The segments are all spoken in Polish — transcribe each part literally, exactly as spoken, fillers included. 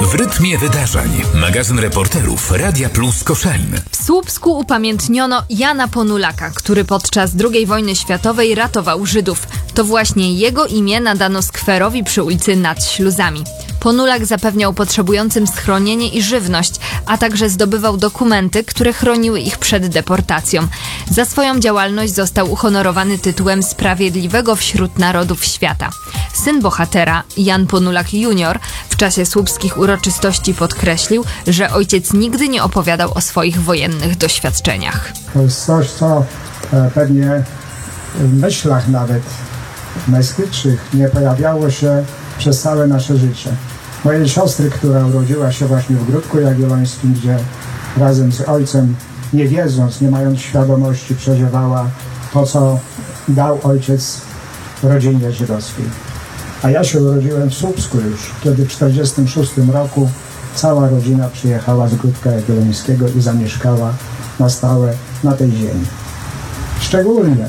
W rytmie wydarzeń. Magazyn reporterów Radia Plus Koszalin. W Słupsku upamiętniono Jana Ponulaka, który podczas drugiej wojny światowej ratował Żydów. To właśnie jego imię nadano skwerowi przy ulicy Nad Śluzami. Ponulak zapewniał potrzebującym schronienie i żywność, a także zdobywał dokumenty, które chroniły ich przed deportacją. Za swoją działalność został uhonorowany tytułem Sprawiedliwego wśród Narodów Świata. Syn bohatera, Jan Ponulak junior, w czasie słupskich uroczystości podkreślił, że ojciec nigdy nie opowiadał o swoich wojennych doświadczeniach. To jest coś, co e, pewnie w myślach nawet najskrytszych nie pojawiało się przez całe nasze życie. Mojej siostry, która urodziła się właśnie w Gródku Jagiellońskim, gdzie razem z ojcem, nie wiedząc, nie mając świadomości, przeżywała to, co dał ojciec rodzinie żydowskiej. A ja się urodziłem w Słupsku już, kiedy w tysiąc dziewięćset czterdziestym szóstym roku cała rodzina przyjechała z Gródka Jagiellońskiego i zamieszkała na stałe na tej ziemi. Szczególnie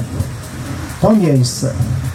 to miejsce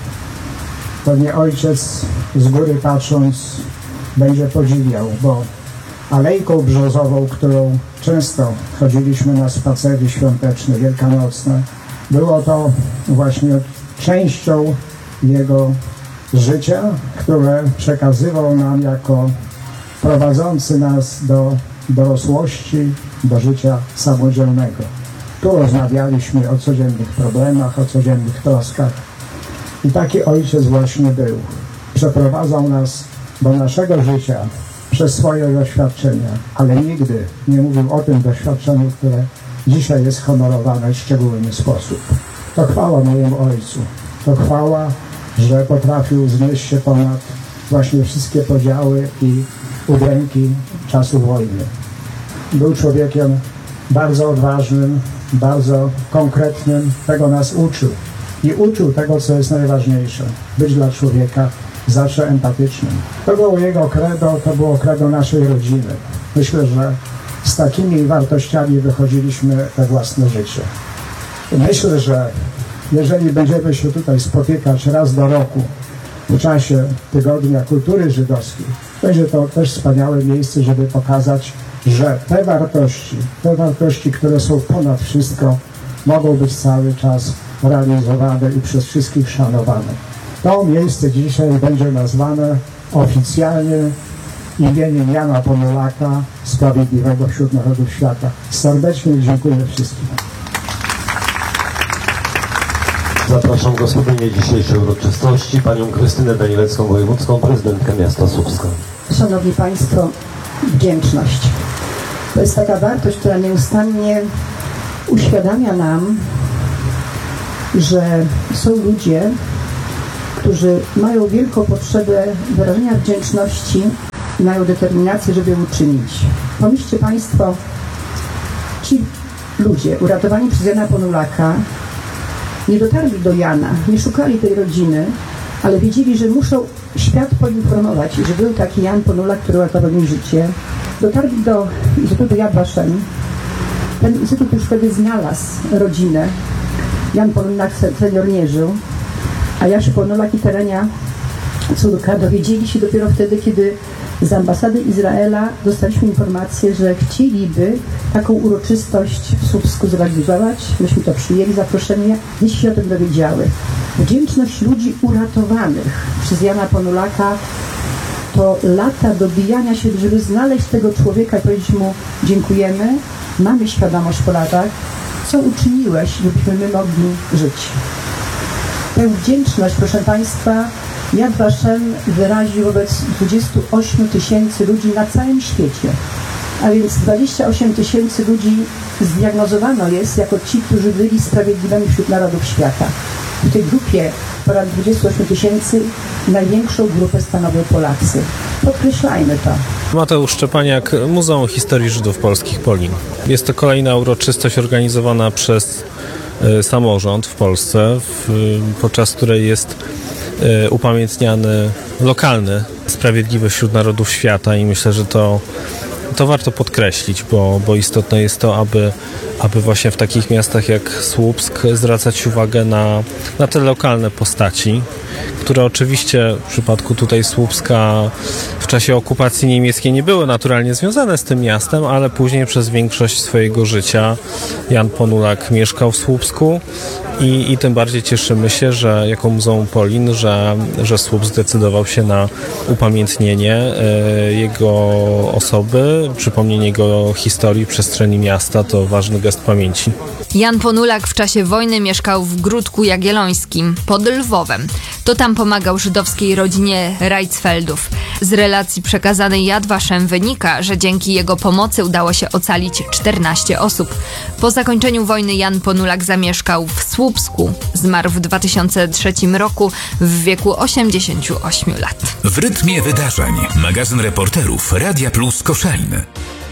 pewnie ojciec z góry patrząc będzie podziwiał, bo alejką brzozową, którą często chodziliśmy na spacery świąteczne, wielkanocne, było to właśnie częścią jego życia, które przekazywał nam jako prowadzący nas do dorosłości, do życia samodzielnego. Tu rozmawialiśmy o codziennych problemach, o codziennych troskach. I taki ojciec właśnie był. Przeprowadzał nas do naszego życia przez swoje doświadczenia, ale nigdy nie mówił o tym doświadczeniu, które dzisiaj jest honorowane w szczególny sposób. To chwała mojemu ojcu. To chwała, że potrafił wznieść się ponad właśnie wszystkie podziały i udręki czasu wojny. Był człowiekiem bardzo odważnym, bardzo konkretnym, tego nas uczył. I uczył tego, co jest najważniejsze, być dla człowieka zawsze empatycznym. To było jego credo, to było credo naszej rodziny. Myślę, że z takimi wartościami wychodziliśmy we własne życie. Myślę, że jeżeli będziemy się tutaj spotykać raz do roku w czasie Tygodnia Kultury Żydowskiej, będzie to też wspaniałe miejsce, żeby pokazać, że te wartości, te wartości, które są ponad wszystko, mogą być cały czas realizowane i przez wszystkich szanowane. To miejsce dzisiaj będzie nazwane oficjalnie imieniem Jana Ponulaka, Sprawiedliwego wśród Narodów Świata. Serdecznie dziękuję wszystkim. Zapraszam gospodynię dzisiejszej uroczystości, panią Krystynę Danielecką, wojewódzką prezydentkę miasta Słupska. Szanowni Państwo, wdzięczność. To jest taka wartość, która nieustannie uświadamia nam, że są ludzie, którzy mają wielką potrzebę wyrażenia wdzięczności i mają determinację, żeby ją uczynić. Pomyślcie Państwo, ci ludzie uratowani przez Jana Ponulaka nie dotarli do Jana, nie szukali tej rodziny, ale wiedzieli, że muszą świat poinformować, że był taki Jan Ponulak, który uratował im życie. Dotarli do Instytutu Yad Vashem. Ten instytut już wtedy znalazł rodzinę. Jan Ponulak senior nie żył, a Jaszy Ponulak i Terenia, córka, dowiedzieli się dopiero wtedy, kiedy z ambasady Izraela dostaliśmy informację, że chcieliby taką uroczystość w Słupsku zrealizować. Myśmy to przyjęli, zaproszenie, dziś się o tym dowiedziały. Wdzięczność ludzi uratowanych przez Jana Ponulaka to lata dobijania się, żeby znaleźć tego człowieka i powiedzieć mu dziękujemy, mamy świadomość po latach, co uczyniłeś, żebyśmy my mogli żyć. Tę wdzięczność, proszę Państwa, Yad Vashem wyraził wobec dwudziestu ośmiu tysięcy ludzi na całym świecie. A więc dwadzieścia osiem tysięcy ludzi zdiagnozowano jest jako ci, którzy byli sprawiedliwymi wśród narodów świata. W tej grupie ponad dwudziestu ośmiu tysięcy największą grupę stanowią Polacy. Podkreślajmy to. Mateusz Szczepaniak, Muzeum Historii Żydów Polskich Polin. Jest to kolejna uroczystość organizowana przez y, samorząd w Polsce, w, podczas której jest y, upamiętniany lokalny Sprawiedliwy wśród Narodów Świata i myślę, że to to warto podkreślić, bo, bo istotne jest to, aby, aby właśnie w takich miastach jak Słupsk zwracać uwagę na, na te lokalne postaci, które oczywiście w przypadku tutaj Słupska w czasie okupacji niemieckiej nie były naturalnie związane z tym miastem, ale później przez większość swojego życia Jan Ponulak mieszkał w Słupsku i, i tym bardziej cieszymy się, że jako Muzeum Polin, że, że Słupsk zdecydował się na upamiętnienie e, jego osoby, przypomnienie jego historii, przestrzeni miasta. To ważny gest pamięci. Jan Ponulak w czasie wojny mieszkał w Gródku Jagiellońskim pod Lwowem. To tam pomagał żydowskiej rodzinie Reitzfeldów. Z relacji przekazanej Jadwaszem wynika, że dzięki jego pomocy udało się ocalić czternaście osób. Po zakończeniu wojny Jan Ponulak zamieszkał w Słupsku. Zmarł w dwa tysiące trzecim roku w wieku osiemdziesięciu ośmiu lat. W rytmie wydarzeń. Magazyn reporterów Radia Plus Koszalin.